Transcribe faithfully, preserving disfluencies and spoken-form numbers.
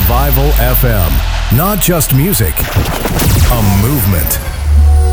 Revival F M. Not just music, a movement.